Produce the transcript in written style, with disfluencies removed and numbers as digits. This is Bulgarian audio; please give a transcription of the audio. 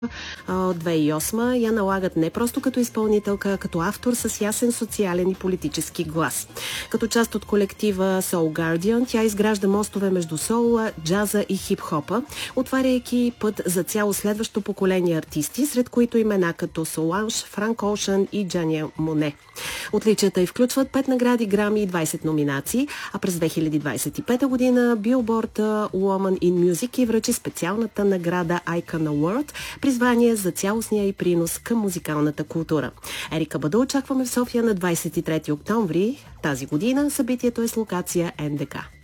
от 2008 я налагат не просто като изпълнителка, а като автор с ясен социален и политически глас. Като част от колектива Soul Guardian, тя изгражда мостове между соула, джаза и хип-хопа, отваряйки път за цяло следващо поколение артисти, сред които имена като Соланж, Франк Оушън и Джания Моне. Отличията й включват 5 награди Грами и 20 номинации, а през 2025 година Billboard Woman in Music й връчи специалната награда Icon Award, призвание за цялостния й принос към музикалната култура. Ерика Баду очакваме в София на 23 октомври тази година. Събитието е с локация НДК.